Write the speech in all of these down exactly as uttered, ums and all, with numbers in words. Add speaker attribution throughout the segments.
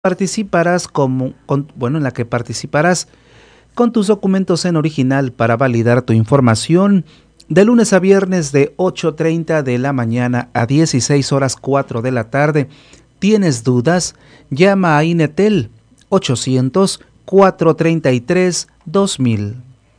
Speaker 1: participarás como, con, bueno, en la que participarás con tus documentos en original para validar tu información de lunes a viernes de ocho treinta de la mañana a dieciséis horas cuatro de la tarde. ¿Tienes dudas? Llama a Inetel ochocientos, cuatrocientos treinta y tres, dos mil.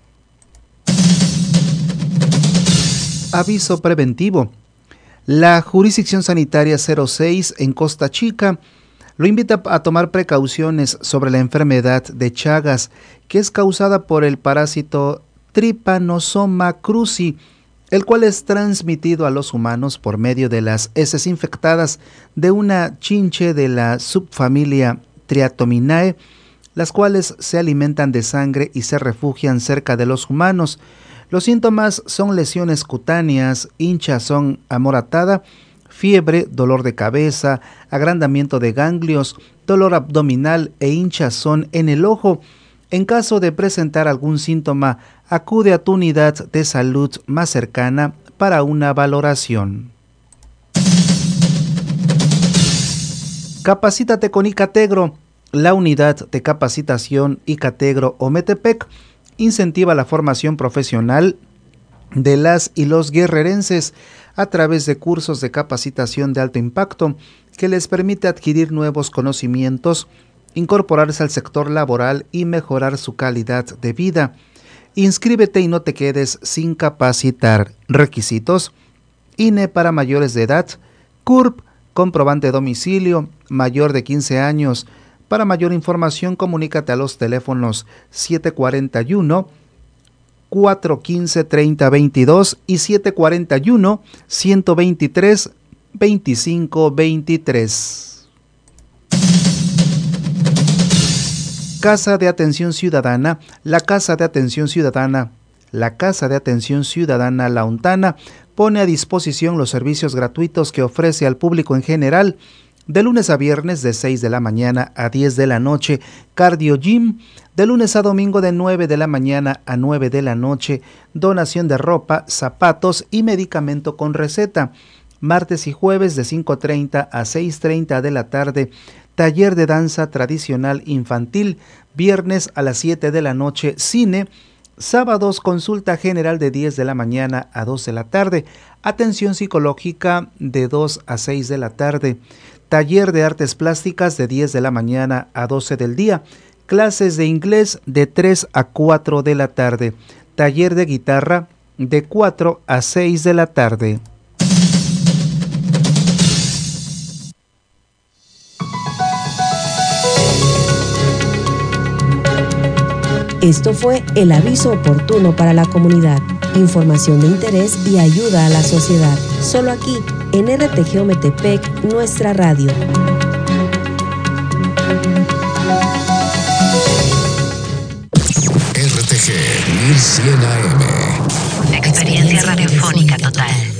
Speaker 1: Aviso preventivo. La Jurisdicción Sanitaria cero seis en Costa Chica lo invita a tomar precauciones sobre la enfermedad de Chagas, que es causada por el parásito Trypanosoma cruzi, el cual es transmitido a los humanos por medio de las heces infectadas de una chinche de la subfamilia Triatominae, las cuales se alimentan de sangre y se refugian cerca de los humanos. Los síntomas son lesiones cutáneas, hinchazón amoratada, fiebre, dolor de cabeza, agrandamiento de ganglios, dolor abdominal e hinchazón en el ojo. En caso de presentar algún síntoma, acude a tu unidad de salud más cercana para una valoración. Capacítate con Icategro. La unidad de capacitación Icategro Ometepec incentiva la formación profesional de las y los guerrerenses a través de cursos de capacitación de alto impacto que les permite adquirir nuevos conocimientos, incorporarse al sector laboral y mejorar su calidad de vida. Inscríbete y no te quedes sin capacitar. Requisitos: I N E para mayores de edad, C U R P, comprobante de domicilio, mayor de quince años. Para mayor información, comunícate a los teléfonos siete cuarenta y uno, cuatrocientos quince, treinta veintidós y siete cuarenta y uno, ciento veintitrés, veinticinco veintitrés. Casa de Atención Ciudadana. La Casa de Atención Ciudadana, la Casa de Atención Ciudadana La Ontana pone a disposición los servicios gratuitos que ofrece al público en general. De lunes a viernes de seis de la mañana a diez de la noche, Cardio Gym. De lunes a domingo de nueve de la mañana a nueve de la noche, donación de ropa, zapatos y medicamento con receta. Martes y jueves de cinco treinta a seis treinta de la tarde, taller de danza tradicional infantil. Viernes a las siete de la noche, cine. Sábados, consulta general de diez de la mañana a dos de la tarde. Atención psicológica de dos a seis de la tarde. Taller de artes plásticas de diez de la mañana a doce del día. Clases de inglés de tres a cuatro de la tarde. Taller de guitarra de cuatro a seis de la tarde.
Speaker 2: Esto fue el aviso oportuno para la comunidad. Información de interés y ayuda a la sociedad. Solo aquí, en R T G Ometepec, nuestra radio.
Speaker 3: R T G mil cien A M.
Speaker 4: Experiencia radiofónica total.